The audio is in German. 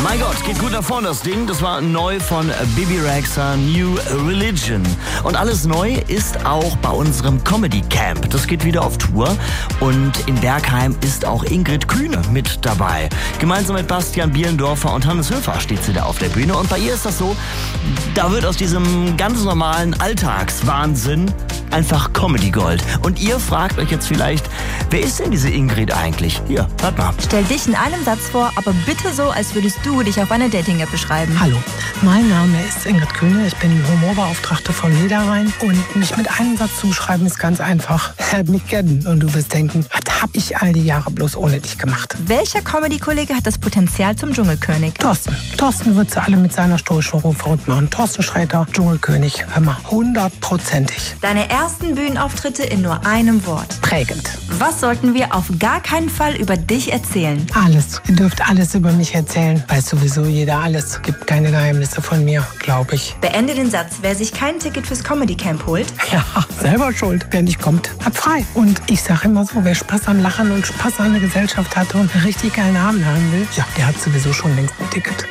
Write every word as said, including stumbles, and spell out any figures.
Mein Gott, geht gut nach vorne das Ding. Das war neu von Bibi Rexha, New Religion. Und alles neu ist auch bei unserem Comedy Camp. Das geht wieder auf Tour. Und in Bergheim ist auch Ingrid Kühne mit dabei. Gemeinsam mit Bastian Bielendorfer und Hannes Höfer steht sie da auf der Bühne. Und bei ihr ist das so, da wird aus diesem ganz normalen Alltagswahnsinn einfach Comedy Gold. Und ihr fragt euch jetzt vielleicht, wer ist denn diese Ingrid eigentlich? Hier, hört mal. Stell dich in einem Satz vor, aber bitte so, als würdest du dich auf einer Dating-App beschreiben. Hallo, mein Name ist Ingrid Kühne, ich bin Humorbeauftragte von Niederrhein und mich mit einem Satz zu beschreiben ist ganz einfach. Help mich kennen und du wirst denken, was hab ich all die Jahre bloß ohne dich gemacht? Welcher Comedy-Kollege hat das Potenzial zum Dschungelkönig? Thorsten. Thorsten wird sie alle mit seiner Stoischshow verrückt machen. Thorsten Sträter, Dschungelkönig, hör mal, hundertprozentig. Deine ersten Bühnenauftritte in nur einem Wort. Prägend. Was sollten wir auf gar keinen Fall über dich erzählen? Alles. Ihr dürft alles über mich erzählen. Weiß sowieso jeder alles. Gibt keine Geheimnisse von mir, glaube ich. Beende den Satz. Wer sich kein Ticket fürs Comedy Camp holt, ja, selber schuld. Wer nicht kommt, hat frei. Und ich sage immer so, wer Spaß am Lachen und Spaß an der Gesellschaft hat und einen richtig geilen Abend haben will, ja, der hat sowieso schon längst ein Ticket.